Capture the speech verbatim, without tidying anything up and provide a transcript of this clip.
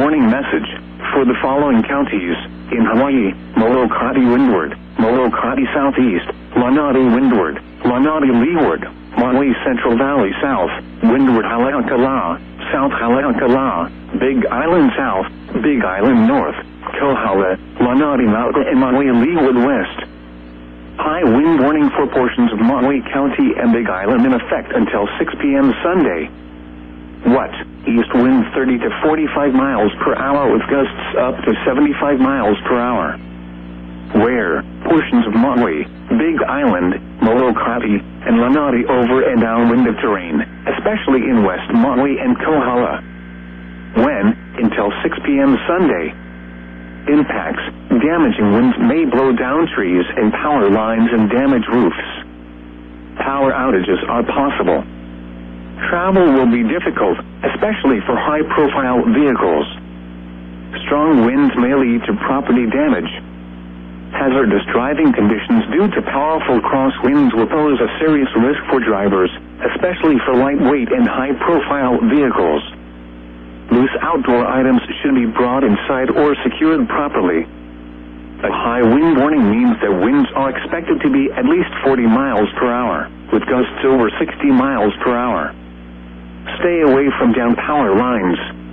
warning message for the following counties in Hawaii: Molokai windward, Molokai southeast, Lanai windward, Lanai leeward, Maui Central Valley south, windward Haleakala, South Haleakala, Big Island south, Big Island north, Kohala, Lanai Mountain and Maui leeward west. High wind warning for portions of Maui County and Big Island in effect until six p m Sunday. What? East wind thirty to forty-five miles per hour with gusts up to seventy-five miles per hour. Where? Portions of Maui, Big Island, Molokai, and Lanai over and downwind of terrain, especially in West Maui and Kohala. When? Until six p m Sunday. Impacts: damaging winds may blow down trees and power lines and damage roofs. Power outages are possible. Travel will be difficult, especially for high-profile vehicles. Strong winds may lead to property damage. Hazardous driving conditions due to powerful crosswinds will pose a serious risk for drivers, especially for lightweight and high-profile vehicles. Loose outdoor items should be brought inside or secured properly. A high wind warning means that winds are expected to be at least forty miles per hour, with gusts over sixty miles per hour. Stay away from down power lines.